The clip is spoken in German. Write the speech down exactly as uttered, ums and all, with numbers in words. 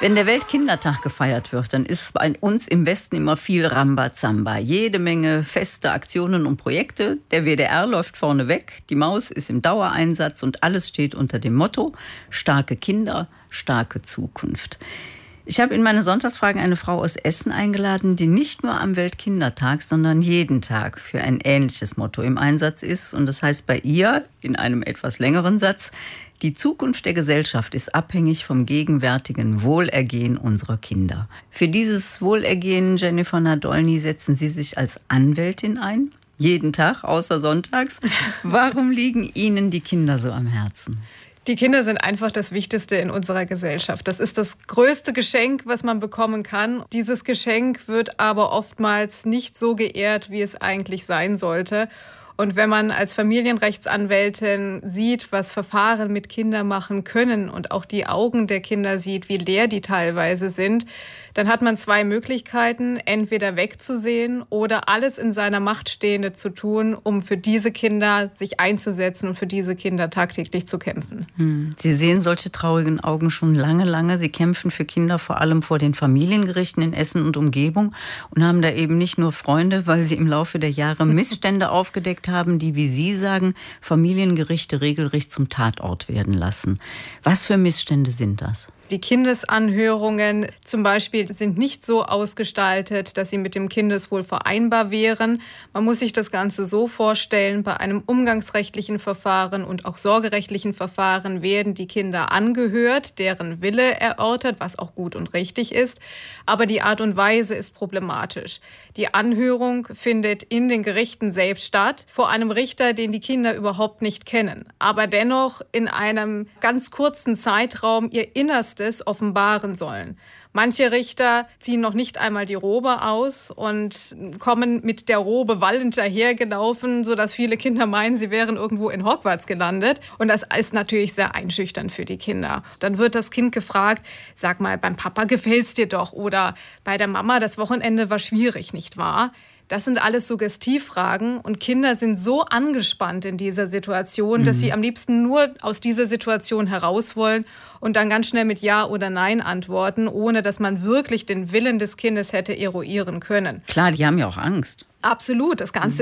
Wenn der Weltkindertag gefeiert wird, dann ist bei uns im Westen immer viel Rambazamba. Jede Menge feste Aktionen und Projekte. Der W D R läuft vorne weg, die Maus ist im Dauereinsatz und alles steht unter dem Motto: starke Kinder, starke Zukunft. Ich habe in meine Sonntagsfragen eine Frau aus Essen eingeladen, die nicht nur am Weltkindertag, sondern jeden Tag für ein ähnliches Motto im Einsatz ist. Und das heißt bei ihr, in einem etwas längeren Satz: Die Zukunft der Gesellschaft ist abhängig vom gegenwärtigen Wohlergehen unserer Kinder. Für dieses Wohlergehen, Jennifer Nadolny, setzen Sie sich als Anwältin ein? Jeden Tag, außer sonntags. Warum liegen Ihnen die Kinder so am Herzen? Die Kinder sind einfach das Wichtigste in unserer Gesellschaft. Das ist das größte Geschenk, was man bekommen kann. Dieses Geschenk wird aber oftmals nicht so geehrt, wie es eigentlich sein sollte. Und wenn man als Familienrechtsanwältin sieht, was Verfahren mit Kindern machen können und auch die Augen der Kinder sieht, wie leer die teilweise sind, dann hat man zwei Möglichkeiten: entweder wegzusehen oder alles in seiner Macht Stehende zu tun, um für diese Kinder sich einzusetzen und für diese Kinder tagtäglich zu kämpfen. Hm. Sie sehen solche traurigen Augen schon lange, lange. Sie kämpfen für Kinder vor allem vor den Familiengerichten in Essen und Umgebung und haben da eben nicht nur Freunde, weil Sie im Laufe der Jahre Missstände aufgedeckt haben, die, wie Sie sagen, Familiengerichte regelrecht zum Tatort werden lassen. Was für Missstände sind das? Die Kindesanhörungen zum Beispiel sind nicht so ausgestaltet, dass sie mit dem Kindeswohl vereinbar wären. Man muss sich das Ganze so vorstellen: Bei einem umgangsrechtlichen Verfahren und auch sorgerechtlichen Verfahren werden die Kinder angehört, deren Wille erörtert, was auch gut und richtig ist. Aber die Art und Weise ist problematisch. Die Anhörung findet in den Gerichten selbst statt, vor einem Richter, den die Kinder überhaupt nicht kennen, aber dennoch in einem ganz kurzen Zeitraum ihr Innerstes offenbaren sollen. Manche Richter ziehen noch nicht einmal die Robe aus und kommen mit der Robe wallend dahergelaufen, sodass viele Kinder meinen, sie wären irgendwo in Hogwarts gelandet. Und das ist natürlich sehr einschüchternd für die Kinder. Dann wird das Kind gefragt: Sag mal, beim Papa gefällt's dir doch, oder bei der Mama, das Wochenende war schwierig, nicht wahr? Das sind alles Suggestivfragen und Kinder sind so angespannt in dieser Situation, mhm. dass sie am liebsten nur aus dieser Situation heraus wollen und dann ganz schnell mit Ja oder Nein antworten, ohne dass man wirklich den Willen des Kindes hätte eruieren können. Klar, die haben ja auch Angst. Absolut. Das Ganze